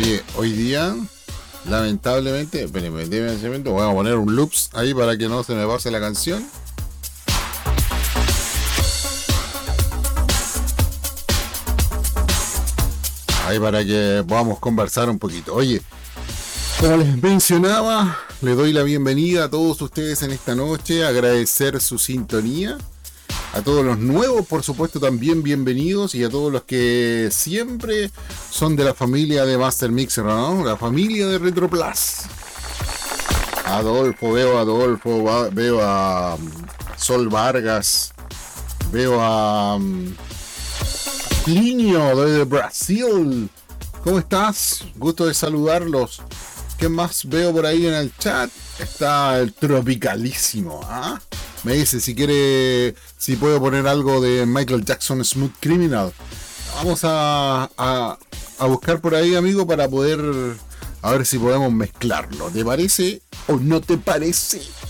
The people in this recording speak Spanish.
Oye, hoy día, lamentablemente, espérenme, déjenme un segundo, voy a poner un loops ahí para que no se me pase la canción. Ahí para que podamos conversar un poquito. Oye, como les mencionaba, les doy la bienvenida a todos ustedes en esta noche, agradecer su sintonía. A todos los nuevos, por supuesto, también bienvenidos. Y a todos los que siempre son de la familia de Master Mixer, ¿no? La familia de Retro Plus. Adolfo, veo a Sol Vargas, veo a Plinio desde Brasil. ¿Cómo estás? Gusto de saludarlos. ¿Qué más veo por ahí en el chat? Está el Tropicalísimo, ¿ah? Me dice si puedo poner algo de Michael Jackson Smooth Criminal. Vamos a buscar por ahí, amigo, para poder a ver si podemos mezclarlo. ¿Te parece o no te parece?